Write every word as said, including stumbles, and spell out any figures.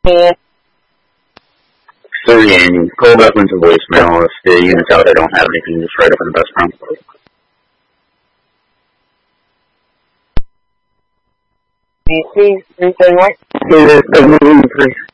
Yeah. Three, and call back into voicemail. If the unit's out, I don't have anything, just write up in the best round. D C, three, seven, what? Hey, there's three.